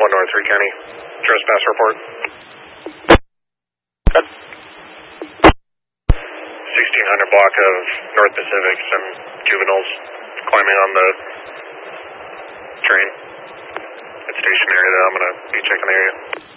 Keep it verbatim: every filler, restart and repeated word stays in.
one North three County. Trespass report. Good. sixteen hundred block of North Pacific, some juveniles climbing on the train. It's stationary though, I'm going to be checking the area.